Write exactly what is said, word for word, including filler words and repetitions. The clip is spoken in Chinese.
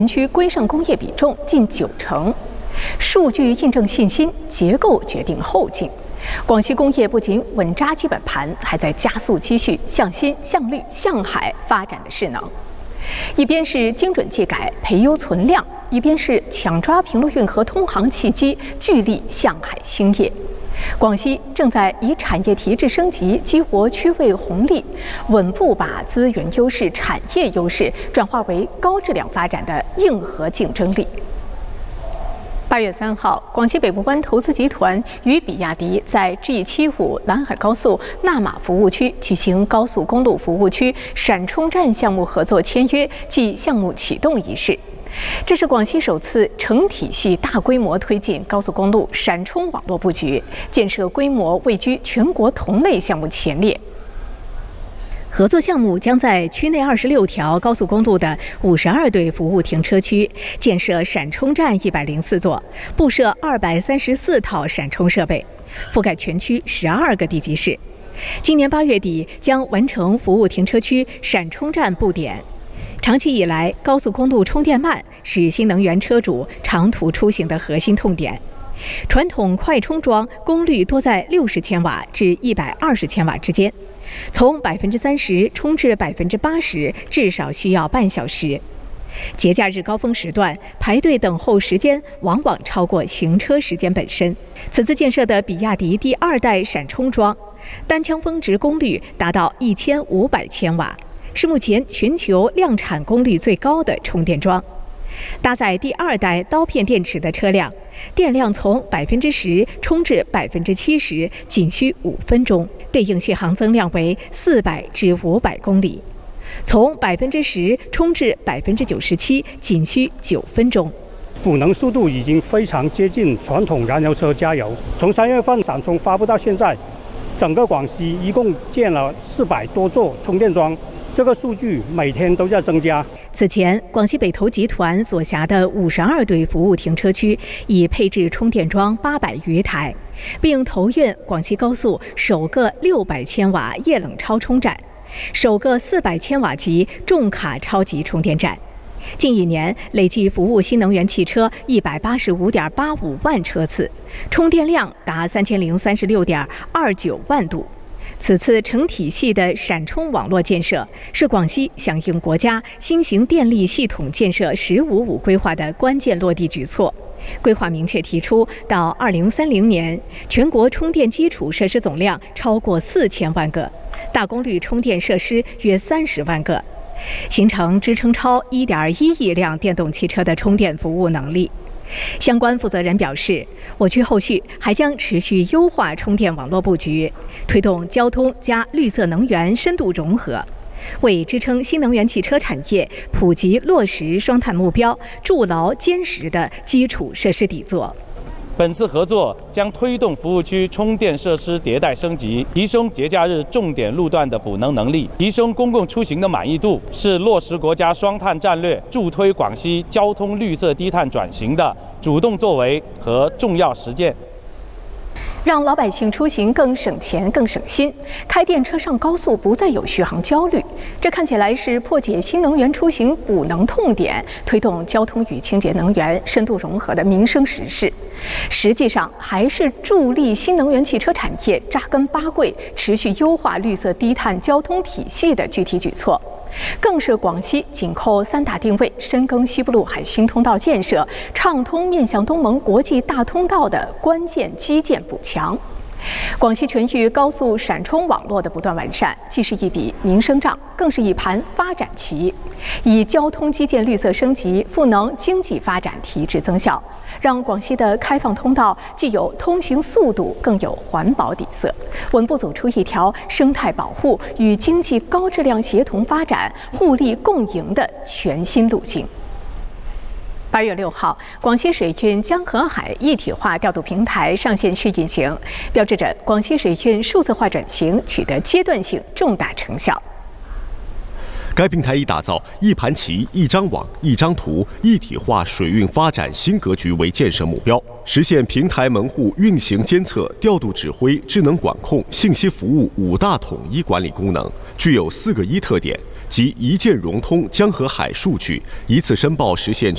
区规上工业比重近九成。数据印证信心，结构决定后劲。广西工业不仅稳扎基本盘，还在加速积蓄向新、向绿、向海发展的势能。一边是精准技改、培优存量，一边是抢抓平陆运河通航契机，聚力向海兴业。广西正在以产业提质升级激活区位红利，稳步把资源优势、产业优势转化为高质量发展的硬核竞争力。八月三号，广西北部湾投资集团与比亚迪在 G 七十五蓝海高速纳马服务区举行高速公路服务区闪充站项目合作签约暨项目启动仪式。这是广西首次成体系大规模推进高速公路闪充网络布局，建设规模位居全国同类项目前列。合作项目将在区内二十六条高速公路的五十二对服务停车区建设闪充站一百零四座，布设二百三十四套闪充设备，覆盖全区十二个地级市。今年八月底将完成服务停车区闪充站布点。长期以来，高速公路充电慢是新能源车主长途出行的核心痛点。传统快充桩功率多在六十千瓦至一百二十千瓦之间，从百分之三十充至百分之八十至少需要半小时。节假日高峰时段，排队等候时间往往超过行车时间本身。此次建设的比亚迪第二代闪充桩，单腔峰值功率达到一千五百千瓦，是目前全球量产功率最高的充电桩。搭载第二代刀片电池的车辆，电量从百分之十充至百分之七十仅需五分钟，对应续航增量为四百至五百公里；从百分之十充至百分之九十七仅需九分钟。 补能速度已经非常接近传统燃油车加油。从三月份闪充发布到现在，整个广西一共建了四百多座充电桩。这个数据每天都在增加。 此前，广西北投集团所辖的五十二对服务停车区已配置充电桩八百余台，并投运广西高速首个六百千瓦液冷超充站，首个四百千瓦级重卡超级充电站。近一年累计服务新能源汽车一百八十五点八五万车次，充电量达三千零三十六点二九万度。此次成体系的闪充网络建设是广西响应国家新型电力系统建设“十五五”规划的关键落地举措。规划明确提出，到二零三零年，全国充电基础设施总量超过四千万个，大功率充电设施约三十万个，形成支撑超一点一亿辆电动汽车的充电服务能力。相关负责人表示，我区后续还将持续优化充电网络布局，推动交通加绿色能源深度融合，为支撑新能源汽车产业普及落实双碳目标筑牢坚实的基础设施底座。 本次合作将推动服务区充电设施迭代升级，提升节假日重点路段的补能能力，提升公共出行的满意度，是落实国家双碳战略、助推广西交通绿色低碳转型的主动作为和重要实践。 让老百姓出行更省钱、更省心，开电车上高速不再有续航焦虑。这看起来是破解新能源出行补能痛点，推动交通与清洁能源深度融合的民生实事。实际上，还是助力新能源汽车产业扎根八桂、持续优化绿色低碳交通体系的具体举措。更是广西紧扣三大定位，深耕西部陆海新通道建设，畅通面向东盟国际大通道的关键基建补强。广西全域高速闪充网络的不断完善，既是一笔民生账，更是一盘发展棋，以交通基建绿色升级、赋能经济发展提质增效，让广西的开放通道既有通行速度，更有环保底色，稳步走出一条生态保护与经济高质量协同发展、互利共赢的全新路径。八月六号，广西水运江河海一体化调度平台上线试运行，标志着广西水运数字化转型取得阶段性重大成效。 该平台以打造一盘棋、一张网、一张图一体化水运发展新格局为建设目标，实现平台门户运行监测、调度指挥、智能管控、信息服务五大统一管理功能，具有四个一特点。即一键融通江河海数据，一次申报实现